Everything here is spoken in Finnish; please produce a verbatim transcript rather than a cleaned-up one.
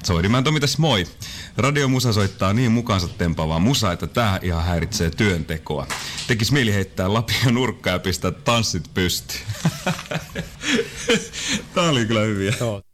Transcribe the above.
Soidimänto, mitäs moi? Radiomusa soittaa niin mukaansa tempaavaa musaa, että tää ihan häiritsee työntekoa. Tekis mieli heittää lapio nurkkaa ja pistää tanssit pystyyn. Tää oli kyllä hyviä. Joo.